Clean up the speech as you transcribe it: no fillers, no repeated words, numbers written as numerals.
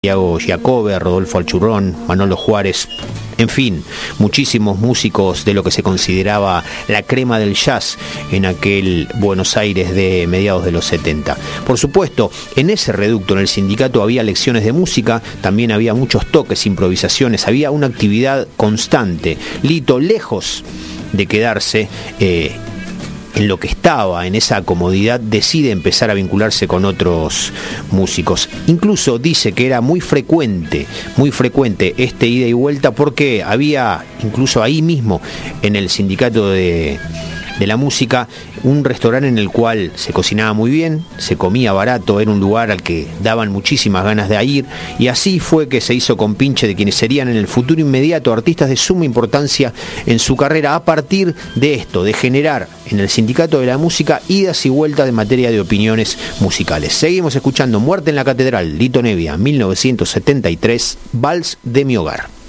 Santiago Giacobbe, Rodolfo Alchurrón, Manolo Juárez, en fin, muchísimos músicos de lo que se consideraba la crema del jazz en aquel Buenos Aires de mediados de los 70. Por supuesto, en ese reducto, en el sindicato, había lecciones de música, también había muchos toques, improvisaciones, había una actividad constante. Lito, lejos de quedarse en lo que estaba, en esa comodidad, decide empezar a vincularse con otros músicos. Incluso dice que era muy frecuente este ida y vuelta, porque había, incluso ahí mismo, en el sindicato de la música, un restaurante en el cual se cocinaba muy bien, se comía barato, era un lugar al que daban muchísimas ganas de ir, y así fue que se hizo compinche de quienes serían en el futuro inmediato artistas de suma importancia en su carrera, a partir de esto, de generar en el sindicato de la música idas y vueltas en materia de opiniones musicales. Seguimos escuchando Muerte en la Catedral, Lito Nebbia, 1973, Vals de mi hogar.